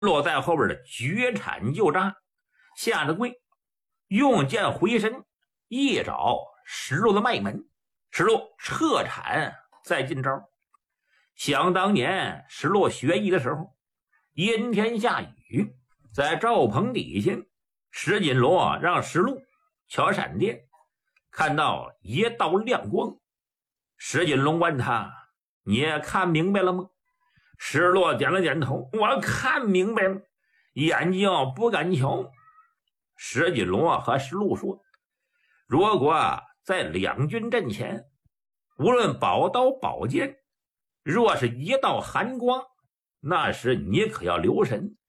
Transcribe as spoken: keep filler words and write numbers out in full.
落在后边的绝铲就扎，下了跪，用剑回身一找石路的脉门，石路撤铲再进招。想当年石路学艺的时候，阴天下雨，在赵棚底下，石锦罗让石路瞧闪电，看到一道亮光。石锦龙问他：“你也看明白了吗？”石路点了点头：“我看明白了，眼睛不敢瞧。”石锦罗和石路说：“如果在两军阵前，无论宝刀宝剑，若是一道寒光，那时你可要留神，